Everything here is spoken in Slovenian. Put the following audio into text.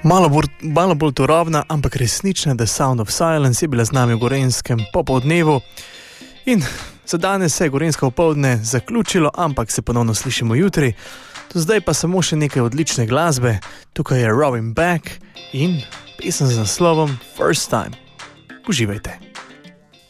Malo bolj turobna, ampak resnična The Sound of Silence je bila z nami v Gorenjskem popoldnevu. In za danes se je Gorenjsko popoldne zaključilo, ampak se ponovno slišimo jutri. Do zdaj pa samo še nekaj odlične glasbe. Tukaj je Robin Beck in pesem z naslovom First Time. Uživajte.